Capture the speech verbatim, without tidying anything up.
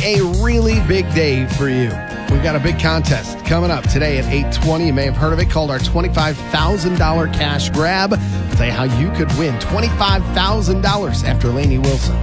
a really big day for you. We've got a big contest coming up today at eight twenty. You may have heard of it, called our twenty-five thousand dollars cash grab. I'll tell you how you could win twenty-five thousand dollars after Lainey Wilson.